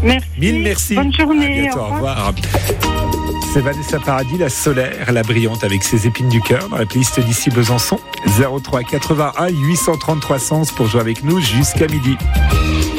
Merci. Mille merci. Bonne journée. À bientôt, au revoir. C'est Vanessa Paradis, la solaire, la brillante avec ses épines du cœur dans la playlist d'ici Besançon. 03 81 833 100 pour jouer avec nous jusqu'à midi.